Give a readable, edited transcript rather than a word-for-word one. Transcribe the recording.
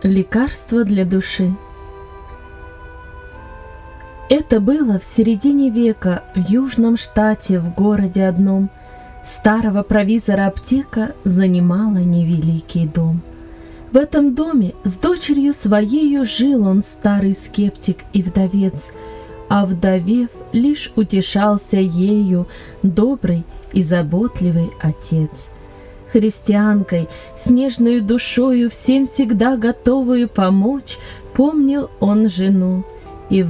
Лекарство для души. Это было в середине века в Южном штате, в городе одном. Старого провизора аптека занимала невеликий дом. В этом доме с дочерью своею жил он, старый скептик и вдовец, а вдовев, лишь утешался ею добрый и заботливый отец. Христианкой, с нежною душою, всем всегда готовую помочь, помнил он жену.